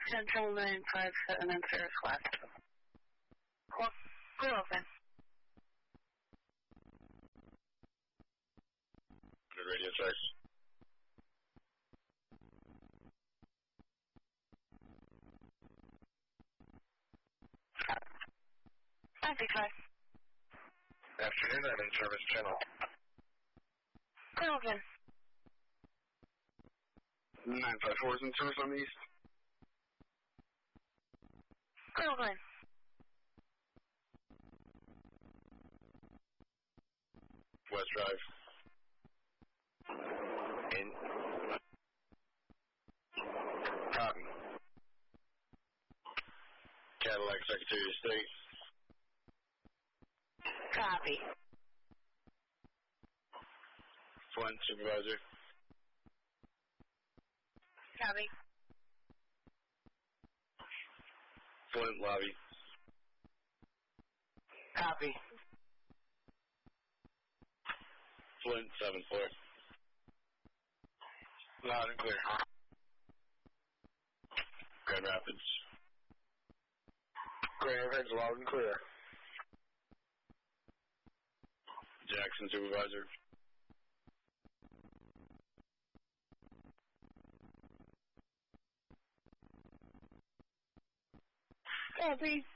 Central 957 and Ferris West. We're open. Good radio checks. Afternoon, I'm in service channel. We're open. 954 is in service on the east. We're open. West Drive. In. Cotton. Cadillac, Secretary of State. Copy. Flint, Supervisor. Copy. Flint, Lobby. Copy. Flint, 7th floor. Loud and clear. Grand Rapids. Grand Rapids, loud and clear. Jackson, Supervisor. Copy.